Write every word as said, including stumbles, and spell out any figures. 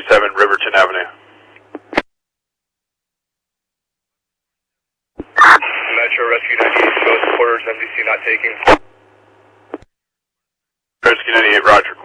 twenty-seven Riverton Avenue. Metro Rescue ninety-eight, close quarters, M D C not taking. Rescue ninety-eight, roger.